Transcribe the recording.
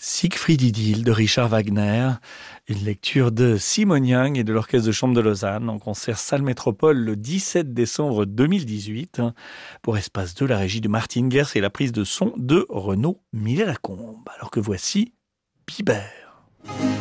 Siegfried Idyll de Richard Wagner, une lecture de Simone Young et de l'Orchestre de chambre de Lausanne en concert Salle Métropole le 17 décembre 2018 pour Espace 2, la régie de Martin Gers et la prise de son de Renaud Millet-Lacombe. Alors que voici Bibert.